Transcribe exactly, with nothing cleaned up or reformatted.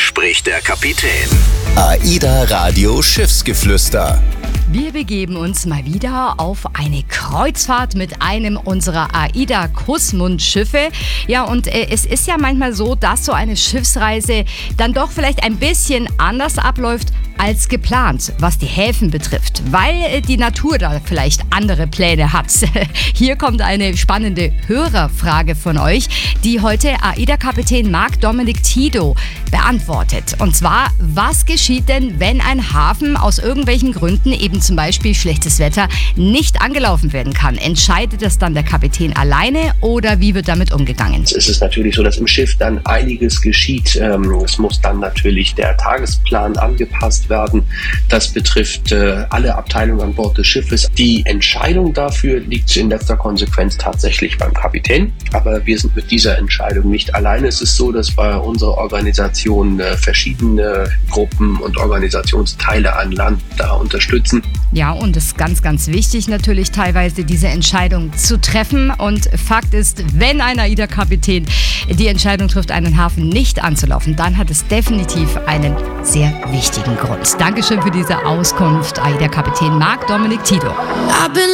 spricht der Kapitän. AIDA Radio Schiffsgeflüster. Wir begeben uns mal wieder auf eine Kreuzfahrt mit einem unserer AIDA-Kussmund-Schiffe. Ja, und äh, es ist ja manchmal so, dass so eine Schiffsreise dann doch vielleicht ein bisschen anders abläuft als geplant, was die Häfen betrifft, weil äh, die Natur da vielleicht andere Pläne hat. Hier kommt eine spannende Hörerfrage von euch, die heute AIDA-Kapitän Marc-Dominic Tido beantwortet. Und zwar, was geschieht denn, wenn ein Hafen aus irgendwelchen Gründen, eben zum Beispiel schlechtes Wetter, nicht angelaufen werden kann? Entscheidet das dann der Kapitän alleine oder wie wird damit umgegangen? Es ist natürlich so, dass im Schiff dann einiges geschieht. Es muss dann natürlich der Tagesplan angepasst werden. Das betrifft alle Abteilungen an Bord des Schiffes. Die Entscheidung dafür liegt in letzter Konsequenz tatsächlich beim Kapitän. Aber wir sind mit dieser Entscheidung nicht alleine. Es ist so, dass bei unserer Organisation verschiedene Gruppen und Organisationsteile an Land da unterstützen. Ja, und es ist ganz, ganz wichtig natürlich teilweise diese Entscheidung zu treffen. Und Fakt ist, wenn ein AIDA-Kapitän die Entscheidung trifft, einen Hafen nicht anzulaufen, dann hat es definitiv einen sehr wichtigen Grund. Dankeschön für diese Auskunft, AIDA-Kapitän Marc-Dominic Tido.